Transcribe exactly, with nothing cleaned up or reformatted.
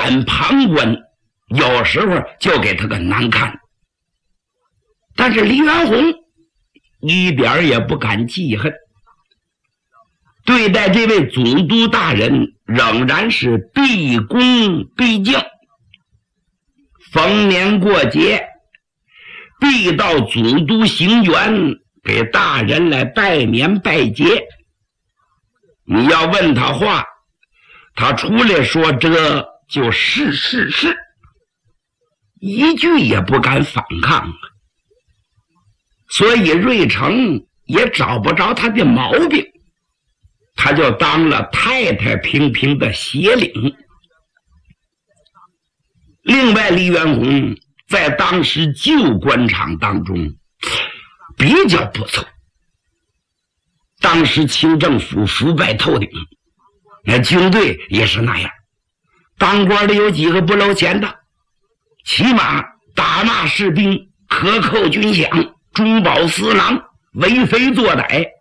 眼旁观，有时候就给他个难看。但是李元洪一点也不敢记恨，对待这位总督大人仍然是毕恭毕敬。逢年过节必到总督行辕给大人来拜年拜节。你要问他话，他出来说这就是是是，一句也不敢反抗。所以瑞成也找不着他的毛病，他就当了太太平平的协领。另外，李元洪在当时旧官场当中比较不错，当时清政府腐败透顶，那军队也是那样，当官的有几个不露钱的，起码打骂士兵，克扣军饷，中饱私囊，为非作歹，